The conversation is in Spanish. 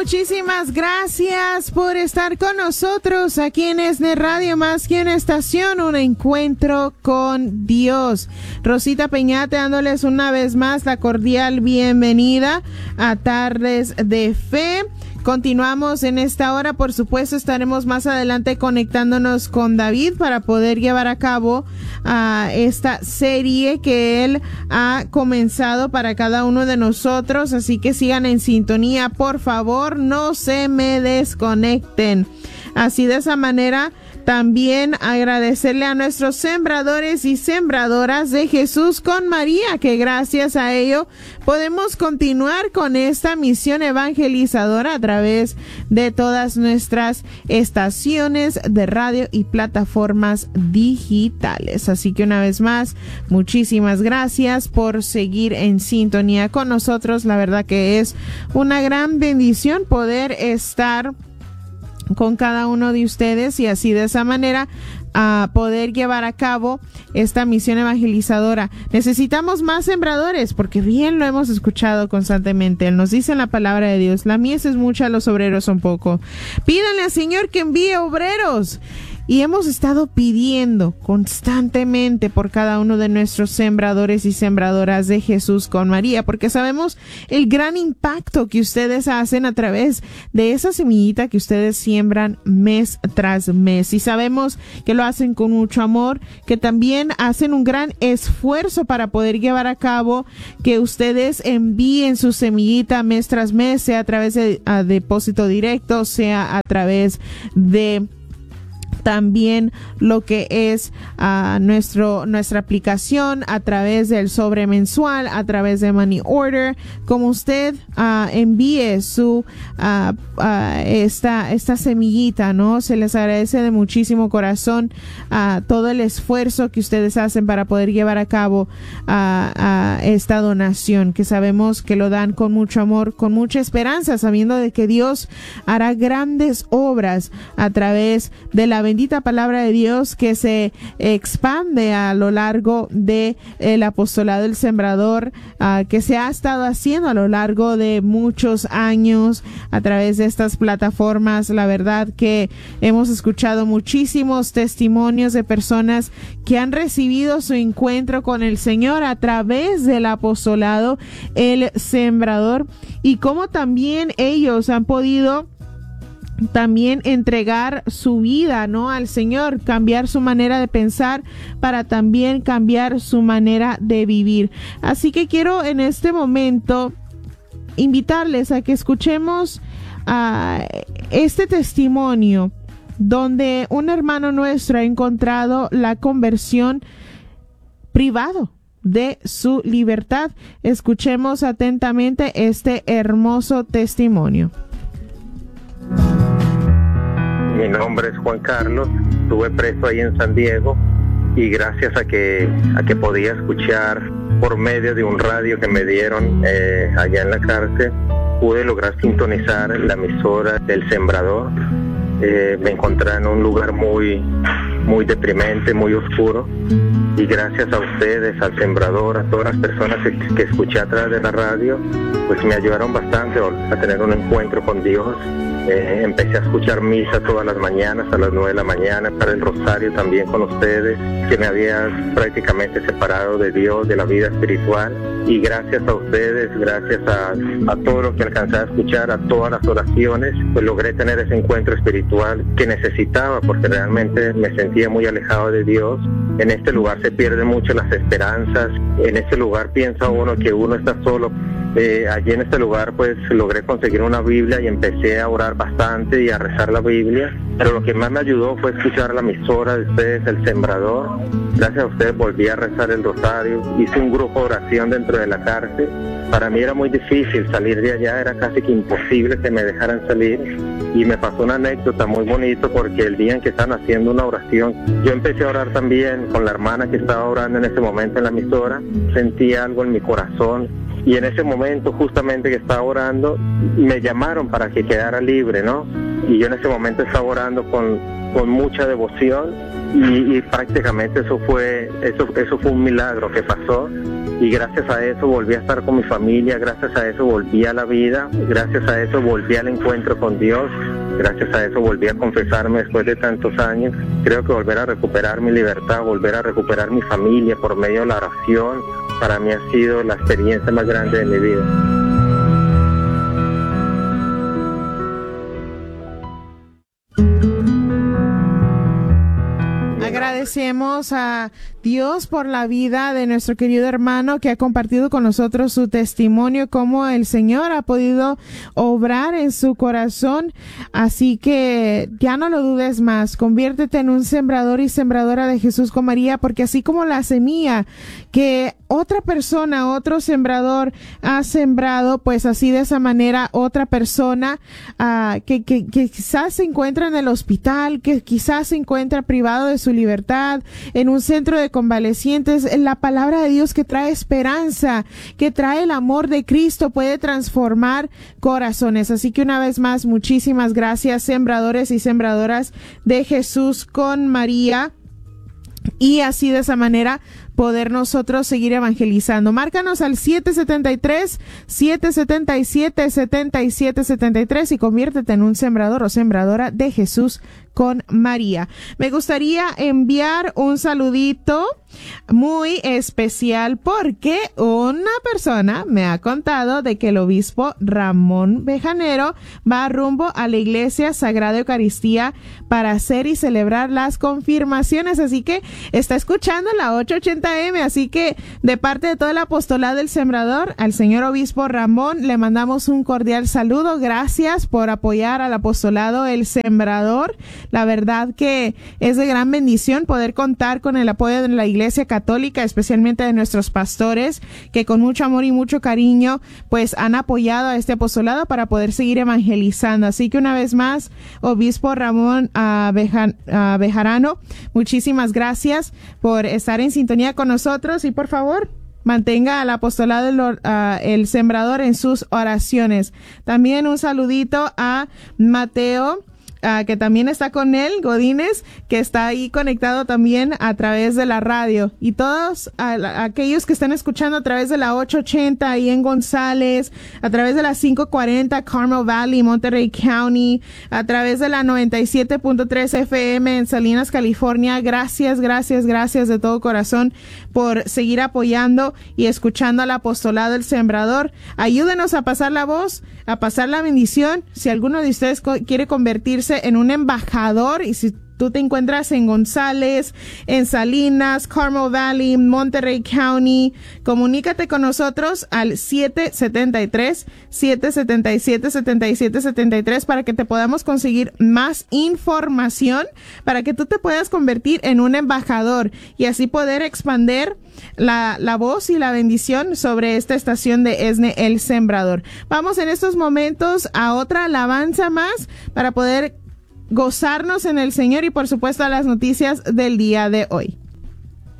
muchísimas gracias por estar con nosotros aquí en ESNE Radio, más que una estación, un encuentro con Dios. Rosita Peñate dándoles una vez más la cordial bienvenida a Tardes de Fe. Continuamos en esta hora, por supuesto estaremos más adelante conectándonos con David para poder llevar a cabo esta serie que él ha comenzado para cada uno de nosotros, así que sigan en sintonía, por favor, no se me desconecten. Así de esa manera también agradecerle a nuestros sembradores y sembradoras de Jesús con María, que gracias a ello podemos continuar con esta misión evangelizadora a través de todas nuestras estaciones de radio y plataformas digitales. Así que una vez más, muchísimas gracias por seguir en sintonía con nosotros. La verdad que es una gran bendición poder estar con cada uno de ustedes y así de esa manera a poder llevar a cabo esta misión evangelizadora. Necesitamos más sembradores porque bien lo hemos escuchado constantemente. Nos dice en la palabra de Dios, la mies es mucha, los obreros son poco. Pídanle al Señor que envíe obreros. Y hemos estado pidiendo constantemente por cada uno de nuestros sembradores y sembradoras de Jesús con María, porque sabemos el gran impacto que ustedes hacen a través de esa semillita que ustedes siembran mes tras mes. Y sabemos que lo hacen con mucho amor, que también hacen un gran esfuerzo para poder llevar a cabo que ustedes envíen su semillita mes tras mes, sea a través de depósito directo, sea a través de también lo que es nuestra aplicación a través del sobre mensual, a través de Money Order. Como usted envíe su esta semillita, ¿no? Se les agradece de muchísimo corazón todo el esfuerzo que ustedes hacen para poder llevar a cabo esta donación, que sabemos que lo dan con mucho amor, con mucha esperanza, sabiendo de que Dios hará grandes obras a través de la bendita palabra de Dios que se expande a lo largo de el apostolado del sembrador, que se ha estado haciendo a lo largo de muchos años a través de estas plataformas. La verdad que hemos escuchado muchísimos testimonios de personas que han recibido su encuentro con el Señor a través del apostolado el sembrador, y cómo también ellos han podido también entregar su vida, ¿no?, al Señor, cambiar su manera de pensar para también cambiar su manera de vivir. Así que quiero en este momento invitarles a que escuchemos este testimonio donde un hermano nuestro ha encontrado la conversión privado de su libertad. Escuchemos atentamente este hermoso testimonio. Mi nombre es Juan Carlos, estuve preso ahí en San Diego y gracias a que podía escuchar por medio de un radio que me dieron allá en la cárcel, pude lograr sintonizar la emisora del Sembrador. Me encontré en un lugar muy deprimente, muy oscuro, y gracias a ustedes, al Sembrador, a todas las personas que escuché a través de la radio, pues me ayudaron bastante a tener un encuentro con Dios. Empecé a escuchar misa todas las mañanas a las 9 de la mañana, para el rosario también con ustedes, que me había prácticamente separado de Dios, de la vida espiritual, y gracias a ustedes, gracias a todo lo que alcancé a escuchar, a todas las oraciones, pues logré tener ese encuentro espiritual que necesitaba, porque realmente me sentía muy alejado de Dios. En este lugar se pierden mucho las esperanzas, en este lugar piensa uno que uno está solo. Allí en este lugar pues logré conseguir una Biblia y empecé a orar bastante y a rezar la Biblia, pero lo que más me ayudó fue escuchar la emisora de ustedes, el Sembrador. Gracias a ustedes volví a rezar el rosario, hice un grupo de oración dentro de la cárcel. Para mí era muy difícil salir de allá, era casi que imposible que me dejaran salir, y me pasó una anécdota muy bonita, porque el día en que estaban haciendo una oración, yo empecé a orar también con la hermana que estaba orando en ese momento en la emisora. Sentí algo en mi corazón, y en ese momento justamente que estaba orando me llamaron para que quedara libre, ¿no? Y yo en ese momento estaba orando con mucha devoción, y prácticamente eso fue un milagro que pasó. y gracias a eso volví a estar con mi familia, gracias a eso volví a la vida, gracias a eso volví al encuentro con Dios, gracias a eso volví a confesarme después de tantos años. Creo que volver a recuperar mi libertad, volver a recuperar mi familia por medio de la oración, para mí ha sido la experiencia más grande de mi vida. Agradecemos a Dios por la vida de nuestro querido hermano que ha compartido con nosotros su testimonio, cómo el Señor ha podido obrar en su corazón. Así que ya no lo dudes más, conviértete en un sembrador y sembradora de Jesús con María, porque así como la semilla que otra persona, otro sembrador ha sembrado, pues así de esa manera otra persona que quizás se encuentra en el hospital, que quizás se encuentra privado de su libertad, en un centro de convalecientes, la palabra de Dios que trae esperanza, que trae el amor de Cristo, puede transformar corazones. Así que una vez más, muchísimas gracias, sembradores y sembradoras de Jesús con María. Y así de esa manera poder nosotros seguir evangelizando. Márcanos al 773-777-7773 y conviértete en un sembrador o sembradora de Jesús con María. Me gustaría enviar un saludito muy especial porque una persona me ha contado de que el obispo Ramón Bejanero va rumbo a la Iglesia Sagrada Eucaristía para hacer y celebrar las confirmaciones. Así que está escuchando la 880M. Así que de parte de todo el apostolado del Sembrador, al señor obispo Ramón le mandamos un cordial saludo. Gracias por apoyar al apostolado El Sembrador. La verdad que es de gran bendición poder contar con el apoyo de la Iglesia Católica, especialmente de nuestros pastores, que con mucho amor y mucho cariño pues han apoyado a este apostolado para poder seguir evangelizando. Así que una vez más, obispo Ramón Bejarano, muchísimas gracias por estar en sintonía con nosotros y por favor mantenga al apostolado el Sembrador en sus oraciones. También un saludito a Mateo, que también está con él, Godínez, que está ahí conectado también a través de la radio, y todos aquellos que están escuchando a través de la 880 ahí en González, a través de la 540 Carmel Valley, Monterey County, a través de la 97.3 FM en Salinas, California. Gracias de todo corazón por seguir apoyando y escuchando al apostolado del Sembrador. Ayúdenos a pasar la voz, a pasar la bendición. Si alguno de ustedes quiere convertirse en un embajador, y si tú te encuentras en González, en Salinas, Carmel Valley, Monterey County, comunícate con nosotros al 773-777-7773 para que te podamos conseguir más información, para que tú te puedas convertir en un embajador y así poder expandir la voz y la bendición sobre esta estación de ESNE El Sembrador. Vamos en estos momentos a otra alabanza más para poder gozarnos en el Señor y por supuesto a las noticias del día de hoy.